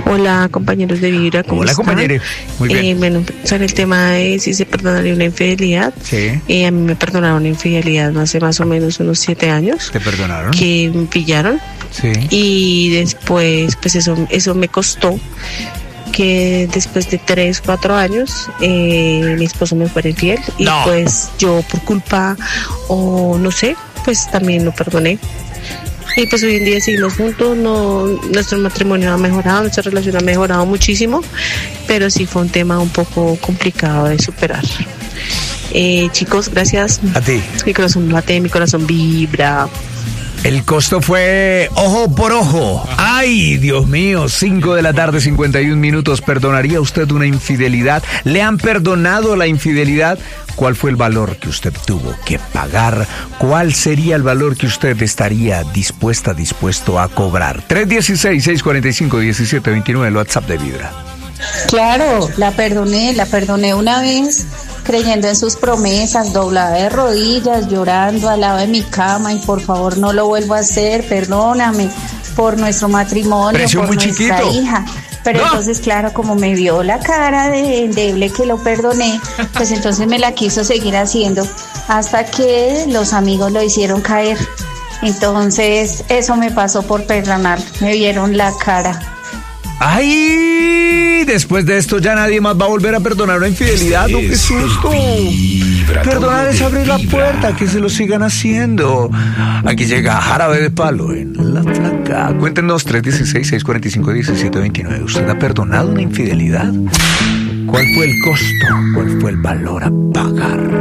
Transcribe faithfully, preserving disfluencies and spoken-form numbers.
Hola, compañeros de Vibra, ¿cómo Hola, están? compañeros. Muy bien. Eh, bueno, sobre el tema de si se perdonaría una infidelidad. Sí. Eh, a mí me perdonaron una infidelidad no hace más o menos unos siete años. ¿Te perdonaron? Que me pillaron. Sí. Y después, pues eso, eso me costó que después de tres, cuatro años, eh, mi esposo me fuera infiel. Y No. pues yo por culpa, o no sé, pues también lo perdoné. Y pues hoy en día seguimos juntos, no, nuestro matrimonio ha mejorado, nuestra relación ha mejorado muchísimo, pero sí fue un tema un poco complicado de superar. Eh, chicos, gracias. A ti. Mi corazón late, mi corazón vibra. El costo fue ojo por ojo. Ay, Dios mío, cinco de la tarde, cincuenta y un minutos. ¿Perdonaría usted una infidelidad? ¿Le han perdonado la infidelidad? ¿Cuál fue el valor que usted tuvo que pagar? ¿Cuál sería el valor que usted estaría dispuesta, dispuesto a cobrar? tres uno seis, seis cuatro cinco, uno siete dos nueve, el WhatsApp de Vibra. Claro, la perdoné, la perdoné una vez, creyendo en sus promesas, doblada de rodillas, llorando al lado de mi cama, y por favor no lo vuelvo a hacer, perdóname por nuestro matrimonio, Precio por muy nuestra chiquito. hija. Pero No. entonces, claro, como me vio la cara de endeble que lo perdoné, pues entonces me la quiso seguir haciendo hasta que los amigos lo hicieron caer. Entonces, eso me pasó por perdonar, me vieron la cara. ¡Ay! Después de esto ya nadie más va a volver a perdonar una infidelidad. ¡No, qué susto! Vibra, Perdonar todo es de abrir la Vibra. puerta, que se lo sigan haciendo. Aquí llega Jarabe de Palo en La Flaca. Cuéntenos tres uno seis, seis cuatro cinco, uno siete dos nueve. ¿Usted ha perdonado una infidelidad? ¿Cuál fue el costo? ¿Cuál fue el valor a pagar?